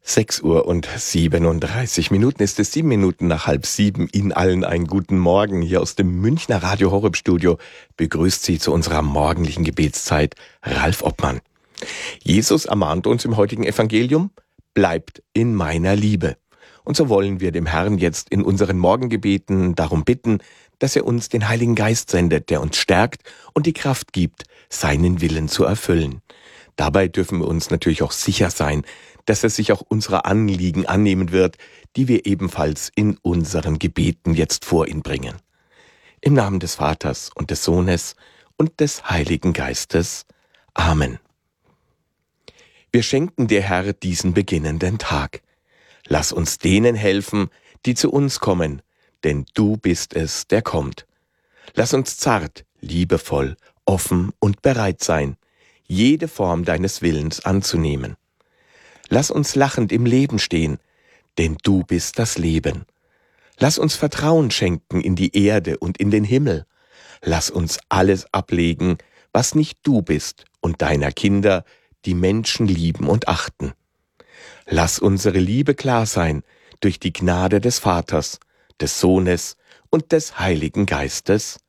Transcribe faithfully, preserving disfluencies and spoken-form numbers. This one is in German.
Sechs Uhr und siebenunddreißig Minuten ist es, sieben Minuten nach halb sieben. Ihnen allen einen guten Morgen. Hier aus dem Münchner Radio Horeb Studio begrüßt Sie zu unserer morgendlichen Gebetszeit Ralf Obmann. Jesus ermahnt uns im heutigen Evangelium: Bleibt in meiner Liebe. Und so wollen wir dem Herrn jetzt in unseren Morgengebeten darum bitten, dass er uns den Heiligen Geist sendet, der uns stärkt und die Kraft gibt, seinen Willen zu erfüllen. Dabei dürfen wir uns natürlich auch sicher sein, dass er sich auch unserer Anliegen annehmen wird, die wir ebenfalls in unseren Gebeten jetzt vor ihn bringen. Im Namen des Vaters und des Sohnes und des Heiligen Geistes. Amen. Wir schenken dir, Herr, diesen beginnenden Tag. Lass uns denen helfen, die zu uns kommen, denn du bist es, der kommt. Lass uns zart, liebevoll, offen und bereit sein, jede Form deines Willens anzunehmen. Lass uns lachend im Leben stehen, denn du bist das Leben. Lass uns Vertrauen schenken in die Erde und in den Himmel. Lass uns alles ablegen, was nicht du bist und deiner Kinder, die Menschen lieben und achten. Lass unsere Liebe klar sein durch die Gnade des Vaters, des Sohnes und des Heiligen Geistes.